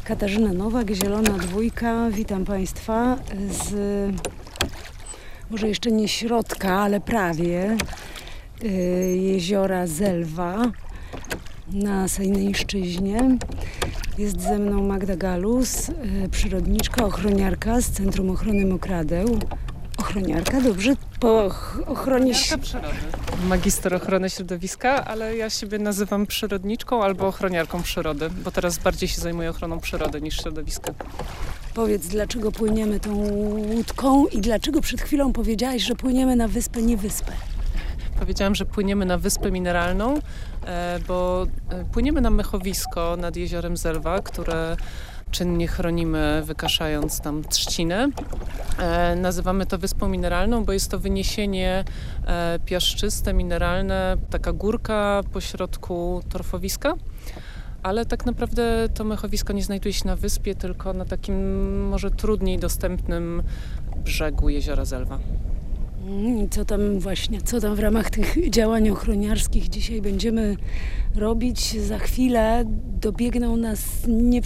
Katarzyna Nowak, Zielona Dwójka. Witam Państwa z, może jeszcze nie środka, ale prawie, jeziora Zelwa na Sejnyjszczyźnie. Jest ze mną Magda Galus, przyrodniczka, ochroniarka z Centrum Ochrony Mokradeł. Ochroniarka, dobrze? Po ochronie... przyrody. Magister ochrony środowiska, ale ja siebie nazywam przyrodniczką albo ochroniarką przyrody, bo teraz bardziej się zajmuję ochroną przyrody niż środowiska. Powiedz, dlaczego płyniemy tą łódką i dlaczego przed chwilą powiedziałaś, że płyniemy na wyspę, nie wyspę? Powiedziałam, że płyniemy na wyspę mineralną, bo płyniemy na mechowisko nad jeziorem Zelwa, które czynnie chronimy, wykaszając tam trzcinę. Nazywamy to wyspą mineralną, bo jest to wyniesienie piaszczyste, mineralne, taka górka pośrodku torfowiska. Ale tak naprawdę to mechowisko nie znajduje się na wyspie, tylko na takim może trudniej dostępnym brzegu jeziora Zelwa. I co tam w ramach tych działań ochroniarskich dzisiaj będziemy robić? Za chwilę dobiegną nas